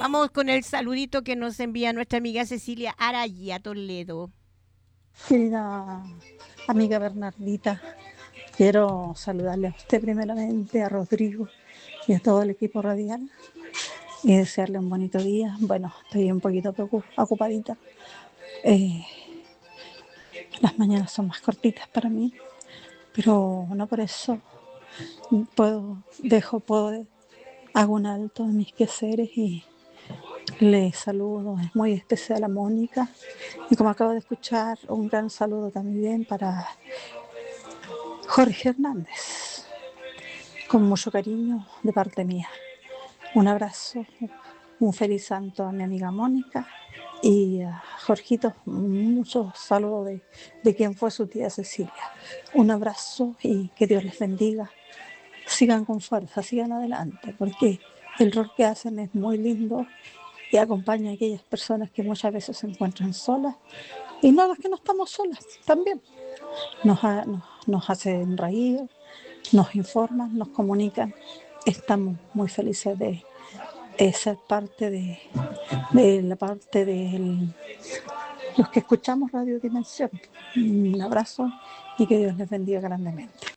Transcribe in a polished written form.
Vamos con el saludito que nos envía nuestra amiga Cecilia Araya Toledo. Querida amiga Bernardita, quiero saludarle a usted primeramente, a Rodrigo y a todo el equipo radial y desearle un bonito día. Bueno, estoy un poquito ocupadita. Eh, las mañanas son más cortitas para mí, pero no por eso hago un alto en mis quehaceres y le saludo. Es muy especial a Mónica y, como acabo de escuchar, un gran saludo también para Jorge Hernández, con mucho cariño de parte mía. Un abrazo, un feliz santo a mi amiga Mónica y a Jorgito, muchos saludos de quien fue su tía Cecilia. Un abrazo y que Dios les bendiga. Sigan con fuerza, sigan adelante, porque el rol que hacen es muy lindo y acompaña a aquellas personas que muchas veces se encuentran solas y no las que no estamos solas también. Nos hacen reír, nos informan, nos comunican. Estamos muy felices de ser parte de la parte de los que escuchamos Radio Dimensión. Un abrazo y que Dios les bendiga grandemente.